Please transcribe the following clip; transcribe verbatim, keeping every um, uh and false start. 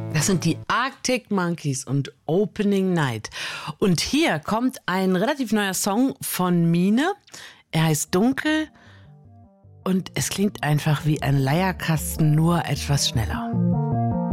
Das sind die Arctic Monkeys und Opening Night. Und hier kommt ein relativ neuer Song von Mine. Er heißt Dunkel und es klingt einfach wie ein Leierkasten, nur etwas schneller.